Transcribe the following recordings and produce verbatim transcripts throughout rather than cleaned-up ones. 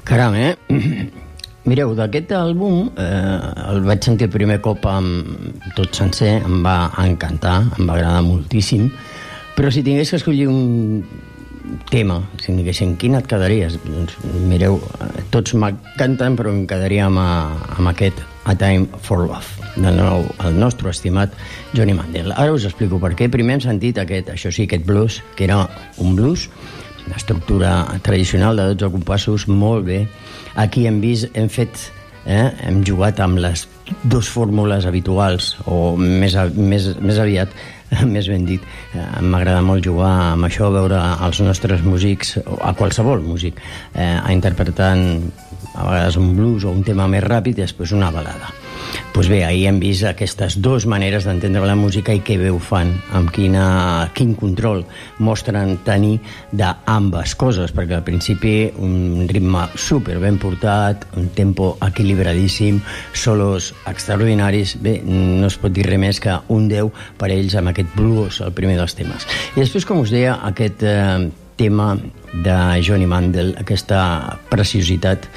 Caram, eh? Mireu, d'aquest àlbum eh, el vaig sentir el primer cop amb tot sencer, em va encantar, em va agradar moltíssim, però si tingués que escollir un tema, si em diguessin quin et quedaries, doncs mireu, tots m'encanten, però em quedaria amb, amb aquest A Time for Love, de nou el nostre estimat Johnny Mandel. Ara us explico per què. Primer hem sentit aquest, això sí, aquest blues, que era un blues, una estructura tradicional de dotze compassos, molt bé. Aquí hem vist, hem fet, eh, hem jugat amb les dues fórmules habituals, o més, més, més aviat, més ben dit, m'agrada molt jugar amb això, veure els nostres músics, a qualsevol músic, eh, interpretant a vegades un blues o un tema més ràpid i després una balada. Doncs bé, ahir hem vist aquestes dues maneres d'entendre la música i què bé ho fan, amb quina, quin control mostren tenir d'ambes coses, perquè al principi un ritme super ben portat, un tempo equilibradíssim, solos extraordinaris, bé, no es pot dir res més que un deu per ells amb aquest blues, el primer dels temes. I després, com us deia, aquest eh, tema de Johnny Mandel, aquesta preciositat,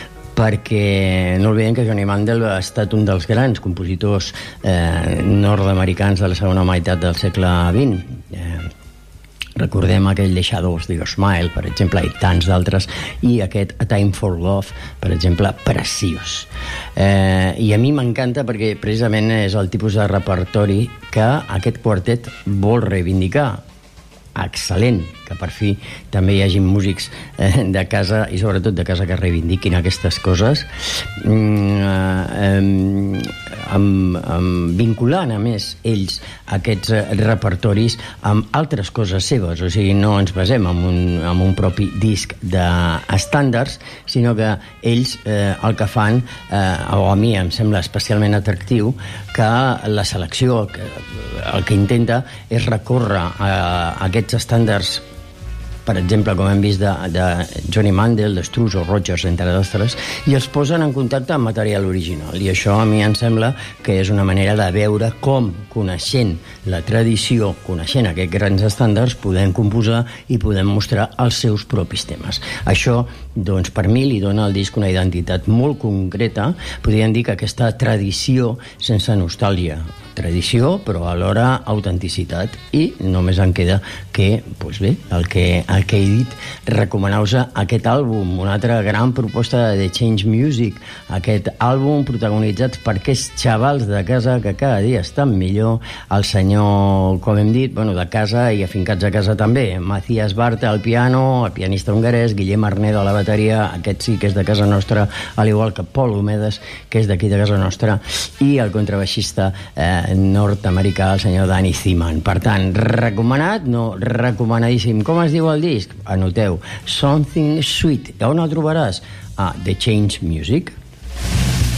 perquè no oblidem que Johnny Mandel ha estat un dels grans compositors eh, nord-americans de la segona meitat del segle vint. Eh, recordem aquell The Shadows of Your Smile, per exemple, i tants d'altres, i aquest A Time for Love, per exemple, preciós. Eh, I a mi m'encanta perquè precisament és el tipus de repertori que aquest quartet vol reivindicar. Excel·lent, que per fi també hi hagi músics eh, de casa i sobretot de casa que reivindiquin aquestes coses, mm, eh, amb, amb, vinculant a més ells aquests eh, repertoris amb altres coses seves, o sigui, no ens basem en un, en un propi disc d'estàndards, sinó que ells eh, el que fan, eh, o a mi em sembla especialment atractiu, que la selecció que, el que intenta és recórrer a, a aquests estàndards, per exemple, com hem vist de, de Johnny Mandel, de Strauss o Rodgers, entre d'altres, i els posen en contacte amb material original. I això a mi em sembla que és una manera de veure com, coneixent la tradició, coneixent aquests grans estàndards, podem composar i podem mostrar els seus propis temes. Això, doncs, per mi li dona al disc una identitat molt concreta. Podríem dir que aquesta tradició sense nostàlgia, tradició, però alhora autenticitat, i només en queda que, doncs bé, el que, el que he dit, recomanar-vos aquest àlbum, una altra gran proposta de The Change Music, aquest àlbum protagonitzat per aquests xavals de casa que cada dia estan millor, el senyor, com hem dit, bueno, de casa i afincats a casa també, Matthias Barthe al piano, el pianista hongarès, Guillem Arnedo a la bateria, aquest sí que és de casa nostra, al igual que Paul Homedes, que és d'aquí de casa nostra, i el contrabaixista eh, nord-americà, el senyor Danny Zeman. Per tant, recomanat, no, recomanadíssim. Com es diu el disc? Anoteu, Something Sweet. On el trobaràs? A The Change Music.